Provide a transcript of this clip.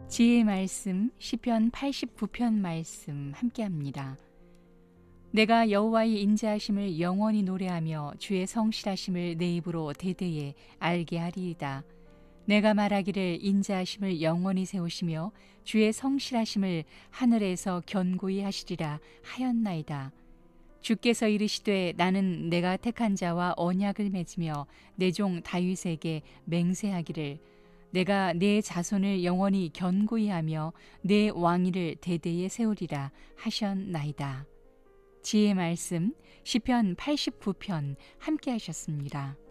지혜의 말씀 시편 89편 말씀 함께합니다. 내가 여호와의 인자하심을 영원히 노래하며 주의 성실하심을 내 입으로 대대에 알게 하리이다. 내가 말하기를 인자하심을 영원히 세우시며 주의 성실하심을 하늘에서 견고히 하시리라 하였나이다. 주께서 이르시되 나는 내가 택한 자와 언약을 맺으며 내 종 다윗에게 맹세하기를 내가 내 자손을 영원히 견고히 하며 내 왕위를 대대에 세우리라 하셨나이다. 지혜의 말씀 시편 89편 함께 하셨습니다.